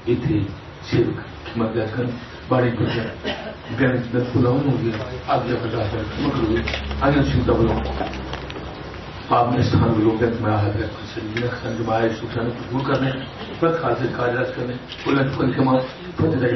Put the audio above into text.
इथे सेवक मतदान बाड़ी पर पुलाव होगी आगे अन्य चिंता बोलो आपने स्थान लोग में आहत संजमाए सुखान दूर करने पद खासियत कार्यरत करने